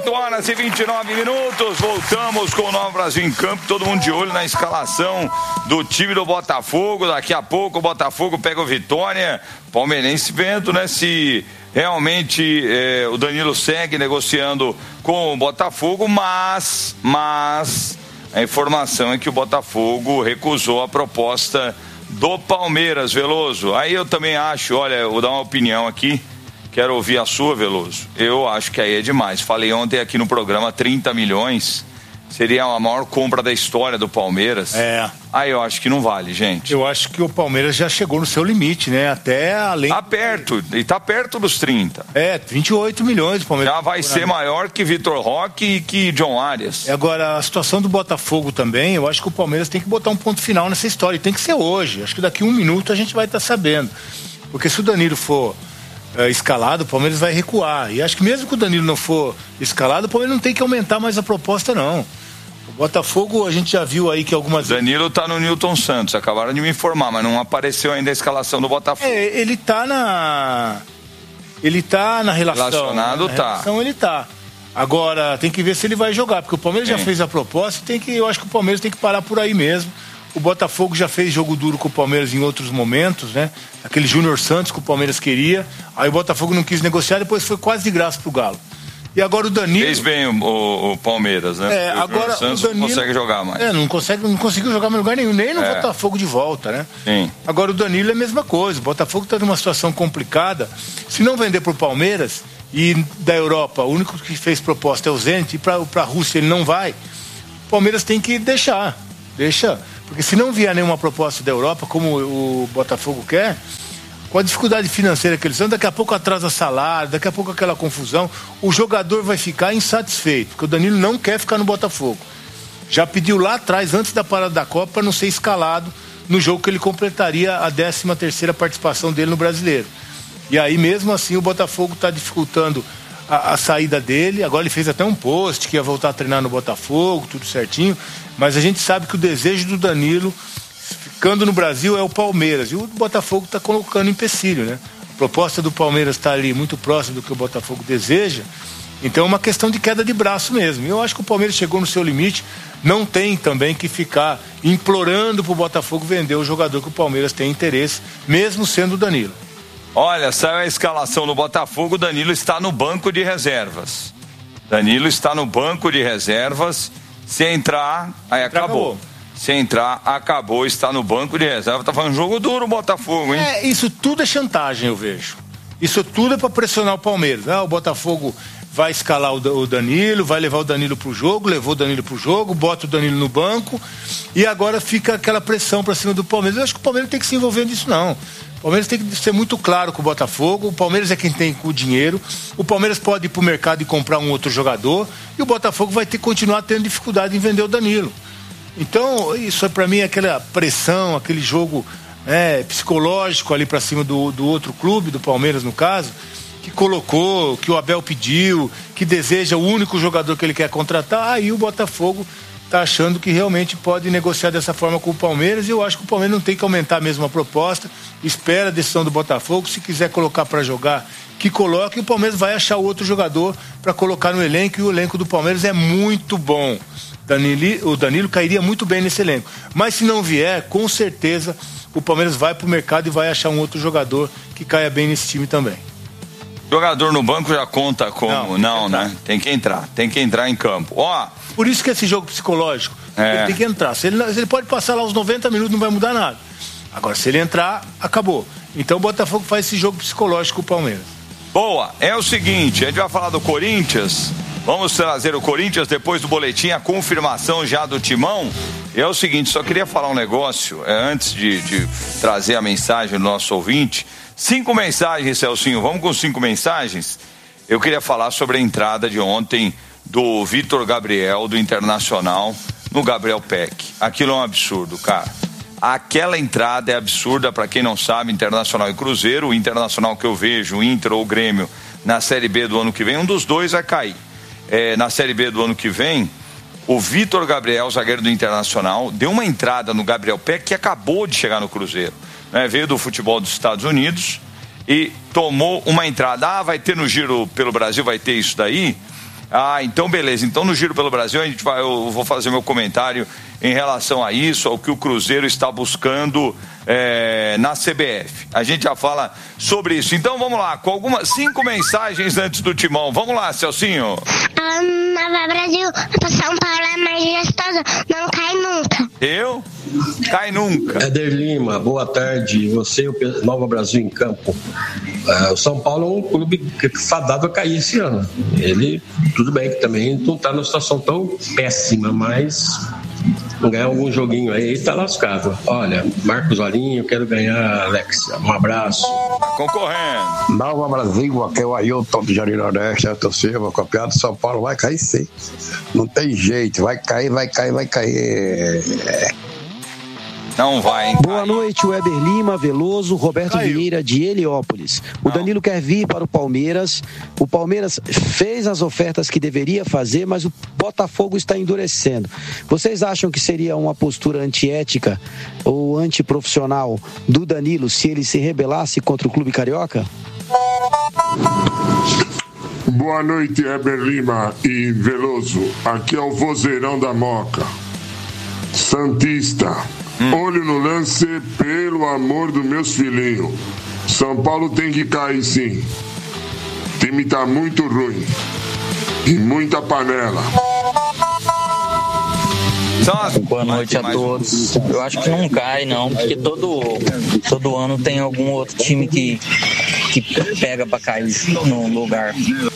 8h29. Voltamos com o Nova Brasil em campo. Todo mundo de olho na escalação do time do Botafogo. Daqui a pouco o Botafogo pega o Vitória. Palmeirense vendo, né, se realmente o Danilo segue negociando com o Botafogo, mas a informação é que o Botafogo recusou a proposta do Palmeiras, Veloso. Aí eu também acho, olha, eu vou dar uma opinião aqui, quero ouvir a sua, Veloso. Eu acho que aí é demais. Falei ontem aqui no programa, 30 milhões seria a maior compra da história do Palmeiras. Aí eu acho que não vale, gente. Eu acho que o Palmeiras já chegou no seu limite, né? Até além... Tá perto, e tá perto dos 30. 28 milhões o Palmeiras. Já vai ser maior que Vitor Roque e que John Arias. Agora, a situação do Botafogo também, eu acho que o Palmeiras tem que botar um ponto final nessa história, e tem que ser hoje. Acho que daqui 1 minuto a gente vai estar sabendo. Porque se o Danilo for escalado, o Palmeiras vai recuar. E acho que mesmo que o Danilo não for escalado, o Palmeiras não tem que aumentar mais a proposta, não. O Botafogo, a gente já viu aí que algumas... Danilo tá no Newton Santos, acabaram de me informar, mas não apareceu ainda a escalação do Botafogo. Ele tá na relação. Relacionado, né? tá. Na relação ele tá. Agora, tem que ver se ele vai jogar, porque o Palmeiras já fez a proposta, eu acho que o Palmeiras tem que parar por aí mesmo. O Botafogo já fez jogo duro com o Palmeiras em outros momentos, né? Aquele Júnior Santos que o Palmeiras queria, aí o Botafogo não quis negociar, depois foi quase de graça pro Galo. E agora o Danilo... Fez bem o Palmeiras, né? Agora o Santos o Danilo... não consegue jogar mais. Não conseguiu jogar em lugar nenhum, nem no Botafogo de volta, né? Sim. Agora o Danilo é a mesma coisa, o Botafogo está numa situação complicada. Se não vender pro Palmeiras, e da Europa, o único que fez proposta é o Zenit, e para a Rússia ele não vai, o Palmeiras tem que deixa. Porque se não vier nenhuma proposta da Europa, como o Botafogo quer, com a dificuldade financeira que eles estão, daqui a pouco atrasa salário, daqui a pouco aquela confusão, o jogador vai ficar insatisfeito, porque o Danilo não quer ficar no Botafogo. Já pediu lá atrás, antes da parada da Copa, para não ser escalado no jogo que ele completaria a 13ª participação dele no Brasileiro. E aí, mesmo assim, o Botafogo está dificultando a saída dele. Agora ele fez até um post que ia voltar a treinar no Botafogo, tudo certinho, mas a gente sabe que o desejo do Danilo, ficando no Brasil, é o Palmeiras, e o Botafogo está colocando empecilho, né? A proposta do Palmeiras está ali muito próxima do que o Botafogo deseja, então é uma questão de queda de braço mesmo. E eu acho que o Palmeiras chegou no seu limite, não tem também que ficar implorando para o Botafogo vender o jogador que o Palmeiras tem interesse, mesmo sendo o Danilo. Olha, saiu a escalação do Botafogo, o Danilo está no banco de reservas. Se entrar, aí acabou. Se entrar, acabou, está no banco de reserva. Tá fazendo um jogo duro o Botafogo, hein? Isso tudo é chantagem, eu vejo. Isso tudo é para pressionar o Palmeiras. O Botafogo vai escalar o Danilo, vai levar o Danilo pro jogo, levou o Danilo pro jogo, bota o Danilo no banco e agora fica aquela pressão para cima do Palmeiras. Eu acho que o Palmeiras tem que se envolver nisso, não. O Palmeiras tem que ser muito claro com o Botafogo. O Palmeiras é quem tem o dinheiro. O Palmeiras pode ir pro mercado e comprar um outro jogador e o Botafogo vai continuar tendo dificuldade em vender o Danilo. Então, isso para mim é aquela pressão, aquele jogo psicológico ali para cima do outro clube, do Palmeiras no caso, que colocou, que o Abel pediu, que deseja o único jogador que ele quer contratar. Aí o Botafogo está achando que realmente pode negociar dessa forma com o Palmeiras, e eu acho que o Palmeiras não tem que aumentar mesmo a proposta, espera a decisão do Botafogo, se quiser colocar para jogar, que coloque, e o Palmeiras vai achar outro jogador para colocar no elenco, e o elenco do Palmeiras é muito bom. O Danilo cairia muito bem nesse elenco, mas se não vier, com certeza o Palmeiras vai pro mercado e vai achar um outro jogador que caia bem nesse time também. Jogador no banco já conta como? Não, né? Tem que entrar em campo. Por isso que esse jogo psicológico, ele tem que entrar. Se ele pode passar lá os 90 minutos, não vai mudar nada. Agora, se ele entrar, acabou. Então o Botafogo faz esse jogo psicológico com o Palmeiras. Boa, é o seguinte, a gente vai falar do Corinthians. Vamos trazer o Corinthians depois do boletim, a confirmação já do Timão. É o seguinte, só queria falar um negócio, antes de trazer a mensagem do nosso ouvinte. 5 mensagens, Celcinho, vamos com 5 mensagens? Eu queria falar sobre a entrada de ontem do Vitor Gabriel, do Internacional, no Gabriel Peck. Aquilo é um absurdo, cara. Aquela entrada é absurda, para quem não sabe, Internacional e Cruzeiro. O Internacional que eu vejo, o Inter ou o Grêmio, na Série B do ano que vem, um dos dois vai cair. Na Série B do ano que vem, o Vitor Gabriel, zagueiro do Internacional, deu uma entrada no Gabriel Peck, que acabou de chegar no Cruzeiro. Veio do futebol dos Estados Unidos e tomou uma entrada. Vai ter no Giro pelo Brasil, vai ter isso daí. Ah, então beleza. Então no Giro pelo Brasil eu vou fazer meu comentário em relação a isso, ao que o Cruzeiro está buscando na CBF. A gente já fala sobre isso. Então vamos lá, com 5 mensagens antes do Timão. Vamos lá, Celcinho. Nova Brasil, São Paulo é mais gestoso, não cai nunca. Eu? Cai nunca. Éder Lima, boa tarde. Você e o Nova Brasil em campo. O São Paulo é um clube fadado a cair esse ano. Ele, tudo bem que também não está numa situação tão péssima, mas ganhar algum joguinho aí tá lascado. Olha, Marcos Valinho, quero ganhar, Alex. Um abraço. Concorrendo. Nova Brasil, aqui é o Ailton do Jardim Nordeste, Ailton Silva, campeão de São Paulo, vai cair sim. Não tem jeito, vai cair. Não vai, hein? Boa noite, Weber Lima, Veloso, Roberto Vieira de Heliópolis. O Danilo quer vir para o Palmeiras. O Palmeiras fez as ofertas que deveria fazer, mas o Botafogo está endurecendo. Vocês acham que seria uma postura antiética ou antiprofissional do Danilo se ele se rebelasse contra o clube carioca? Boa noite, Weber Lima e Veloso. Aqui é o vozeirão da Moca. Santista. Olho no lance, pelo amor dos meus filhinhos. São Paulo tem que cair sim. O time tá muito ruim. E muita panela. Boa noite a todos. Eu acho que não cai, não, porque todo ano tem algum outro time que pega pra cair no lugar.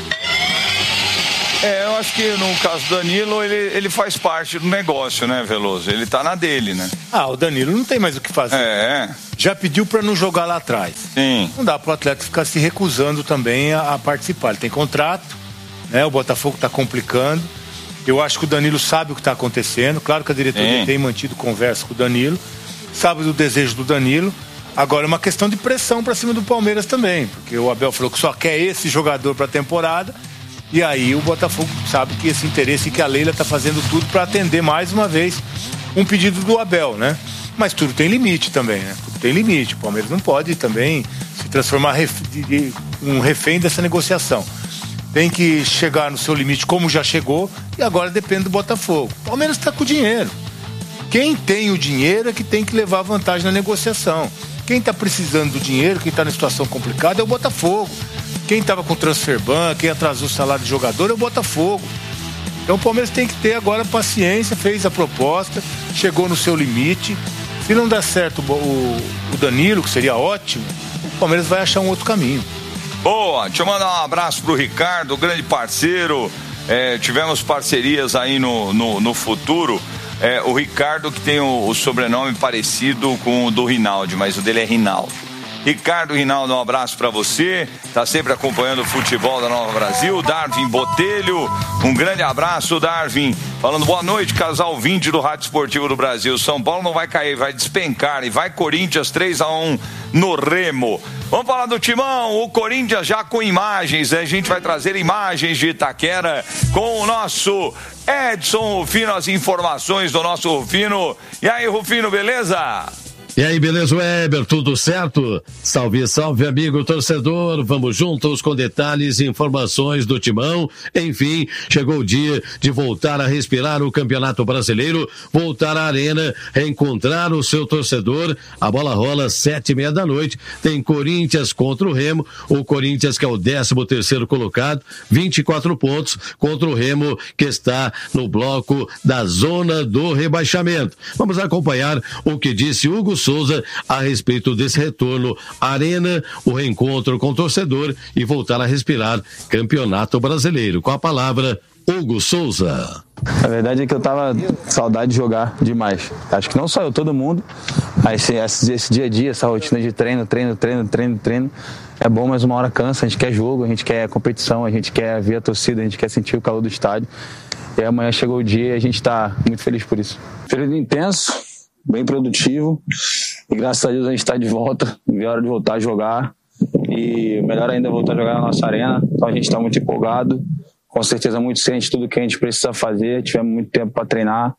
Eu acho que no caso do Danilo, ele faz parte do negócio, né, Veloso? Ele tá na dele, né? O Danilo não tem mais o que fazer. Já pediu para não jogar lá atrás. Sim. Não dá pro atleta ficar se recusando também a participar. Ele tem contrato, né? O Botafogo tá complicando. Eu acho que o Danilo sabe o que está acontecendo. Claro que a diretoria tem mantido conversa com o Danilo, sabe do desejo do Danilo. Agora é uma questão de pressão para cima do Palmeiras também, porque o Abel falou que só quer esse jogador para a temporada. E aí o Botafogo sabe que esse interesse, que a Leila está fazendo tudo para atender mais uma vez um pedido do Abel, né? Mas tudo tem limite também, né? Tudo tem limite. O Palmeiras não pode também se transformar um refém dessa negociação. Tem que chegar no seu limite como já chegou e agora depende do Botafogo. O Palmeiras está com o dinheiro. Quem tem o dinheiro é que tem que levar vantagem na negociação. Quem está precisando do dinheiro, quem está na situação complicada é o Botafogo. Quem estava com o transfer ban, quem atrasou o salário de jogador é o Botafogo. Então o Palmeiras tem que ter agora paciência, fez a proposta, chegou no seu limite. Se não der certo o Danilo, que seria ótimo, o Palmeiras vai achar um outro caminho. Boa, deixa eu mandar um abraço pro Ricardo, grande parceiro. Tivemos parcerias aí no futuro. O Ricardo, que tem o sobrenome parecido com o do Rinaldi, mas o dele é Rinaldo. Ricardo Rinaldo, um abraço pra você, tá sempre acompanhando o futebol da Nova Brasil. Darwin Botelho, um grande abraço, Darwin, falando boa noite, casal 20 do Rádio Esportivo do Brasil. São Paulo não vai cair, vai despencar e vai Corinthians 3-1 no Remo. Vamos falar do Timão, o Corinthians já com imagens, a gente vai trazer imagens de Itaquera com o nosso Edson Rufino, as informações do nosso Rufino. E aí, Rufino, beleza? E aí, beleza, Weber, tudo certo? Salve, salve, amigo torcedor, vamos juntos com detalhes e informações do Timão. Enfim, chegou o dia de voltar a respirar o Campeonato Brasileiro, voltar à arena, reencontrar o seu torcedor. A bola rola 7h30 da noite, tem Corinthians contra o Remo, o Corinthians que é o 13º colocado, 24 pontos, contra o Remo que está no bloco da zona do rebaixamento. Vamos acompanhar o que disse Hugo Souza a respeito desse retorno à arena, o reencontro com o torcedor e voltar a respirar Campeonato Brasileiro. Com a palavra, Hugo Souza. A verdade é que eu tava com saudade de jogar demais. Acho que não só eu, todo mundo. Esse dia a dia, essa rotina de treino. É bom, mas uma hora cansa. A gente quer jogo, a gente quer competição, a gente quer ver a torcida, a gente quer sentir o calor do estádio. E amanhã chegou o dia e a gente tá muito feliz por isso. Período intenso, bem produtivo, e graças a Deus a gente está de volta, é hora de voltar a jogar, e melhor ainda voltar a jogar na nossa arena. Então a gente está muito empolgado, com certeza muito ciente de tudo que a gente precisa fazer, tivemos muito tempo para treinar,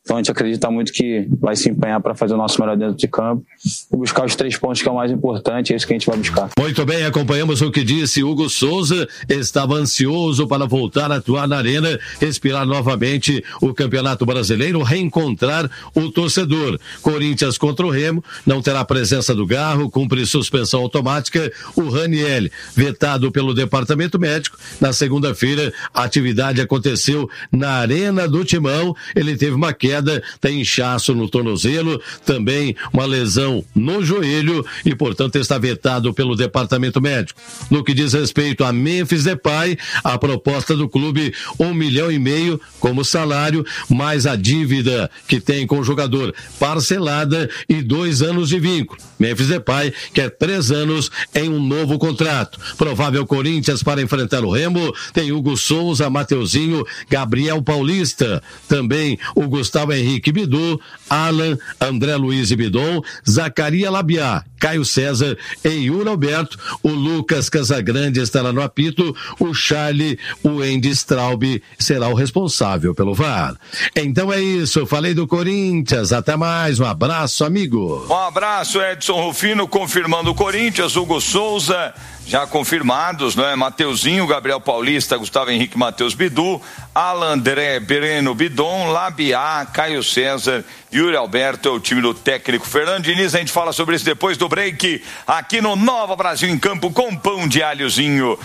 Então a gente acredita muito que vai se empenhar para fazer o nosso melhor dentro de campo e buscar os 3 pontos, que é o mais importante, é isso que a gente vai buscar. Muito bem, acompanhamos o que disse Hugo Souza, estava ansioso para voltar a atuar na arena, respirar novamente o Campeonato Brasileiro, reencontrar o torcedor. Corinthians contra o Remo, não terá presença do Garro, cumpre suspensão automática, o Raniel, vetado pelo departamento médico. Na segunda-feira, a atividade aconteceu na Arena do Timão, ele teve uma queda, tem inchaço no tornozelo, também uma lesão no joelho e, portanto, está vetado pelo departamento médico. No que diz respeito a Memphis Depay, a proposta do clube, 1,5 milhão como salário, mais a dívida que tem com o jogador parcelada e 2 anos de vínculo. Memphis Depay quer 3 anos em um novo contrato. Provável Corinthians para enfrentar o Remo, tem Hugo Souza, Mateuzinho, Gabriel Paulista, também o Gustavo Henrique Bidu, Alan, André Luiz e Bidon, Zacaria Labiá, Caio César e Yuri Alberto, o Lucas Casagrande estará no apito, o Charlie, o Andy Straub será o responsável pelo VAR. Então é isso, falei do Corinthians, até mais, um abraço, amigo. Um abraço, Edson Rufino, confirmando o Corinthians, Hugo Souza, já confirmados, não é? Mateuzinho, Gabriel Paulista, Gustavo Henrique, Matheus Bidu, Alan, André, Bereno, Bidon, Labiá, Caio César, Yuri Alberto, é o time do técnico Fernando Diniz. A gente fala sobre isso depois do break, aqui no Nova Brasil em Campo, com pão de alhozinho,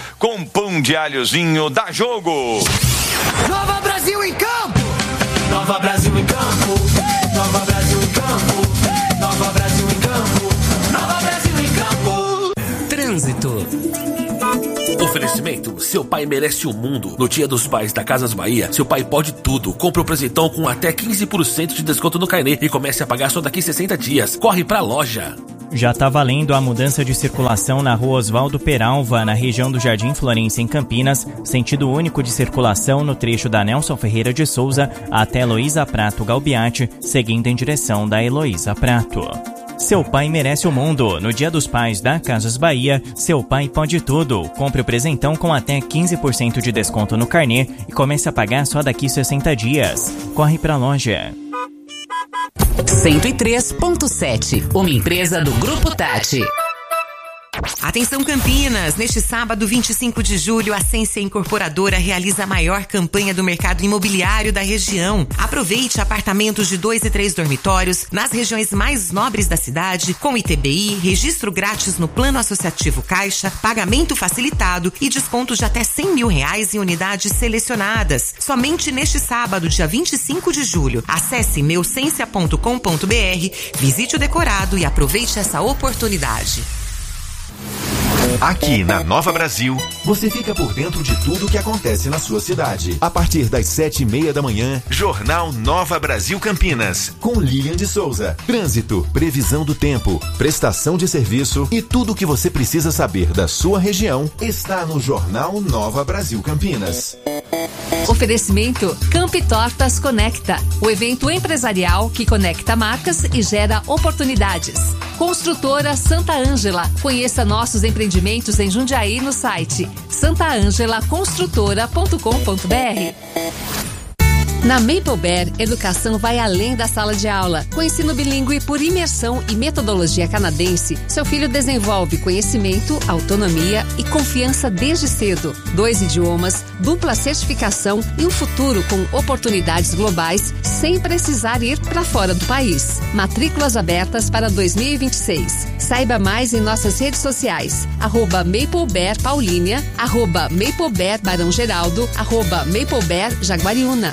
dá jogo! Nova Brasil em Campo! Nova Brasil em Campo! Nova Brasil em Campo! Nova Brasil em Campo! Nova Brasil em Campo! Trânsito. Oferecimento, seu pai merece o mundo. No Dia dos Pais da Casas Bahia, seu pai pode tudo. Compre o presentão com até 15% de desconto no carnê e comece a pagar só daqui 60 dias. Corre pra loja. Já está valendo a mudança de circulação na rua Oswaldo Peralva, na região do Jardim Florença, em Campinas, sentido único de circulação no trecho da Nelson Ferreira de Souza até Heloísa Prato Galbiati, seguindo em direção da Heloísa Prato. Seu pai merece o mundo. No Dia dos Pais da Casas Bahia, seu pai pode tudo. Compre o presentão com até 15% de desconto no carnê e comece a pagar só daqui 60 dias. Corre pra loja. 103.7, uma empresa do Grupo Tati. Atenção Campinas, neste sábado 25 de julho, a Sência Incorporadora realiza a maior campanha do mercado imobiliário da região. Aproveite apartamentos de 2 e 3 dormitórios nas regiões mais nobres da cidade, com ITBI, registro grátis no Plano Associativo Caixa, pagamento facilitado e descontos de até R$100 mil em unidades selecionadas. Somente neste sábado, dia 25 de julho. Acesse meucencia.com.br, visite o decorado e aproveite essa oportunidade. Aqui na Nova Brasil, você fica por dentro de tudo o que acontece na sua cidade. A partir das 7:30 da manhã, Jornal Nova Brasil Campinas, com Lilian de Souza. Trânsito, previsão do tempo, prestação de serviço e tudo o que você precisa saber da sua região está no Jornal Nova Brasil Campinas. Oferecimento Camp Tortas Conecta, o evento empresarial que conecta marcas e gera oportunidades. Construtora Santa Ângela, conheça nossos empreendimentos em Jundiaí no site santaangelaconstrutora.com.br. Na Maple Bear, educação vai além da sala de aula. Com ensino bilíngue por imersão e metodologia canadense, seu filho desenvolve conhecimento, autonomia e confiança desde cedo. 2 idiomas, dupla certificação e um futuro com oportunidades globais sem precisar ir para fora do país. Matrículas abertas para 2026. Saiba mais em nossas redes sociais. @MapleBear Paulínia, @MapleBear Barão Geraldo, @MapleBear Jaguariúna.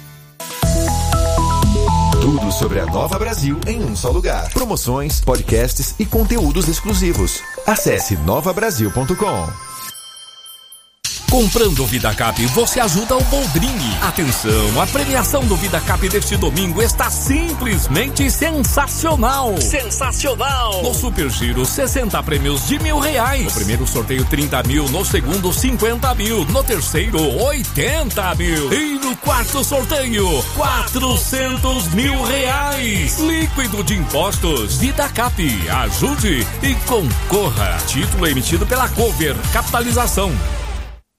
Tudo sobre a Nova Brasil em um só lugar. Promoções, podcasts e conteúdos exclusivos. Acesse novabrasil.com. Comprando o VidaCap, você ajuda o Boldrini. Atenção, a premiação do VidaCap deste domingo está simplesmente sensacional. Sensacional! No Super Giro, 60 prêmios de R$1.000. No primeiro sorteio, 30 mil. No segundo, 50 mil. No terceiro, 80 mil. E no quarto sorteio, R$400 mil. Líquido de impostos. VidaCap, ajude e concorra. Título emitido pela Cover. Capitalização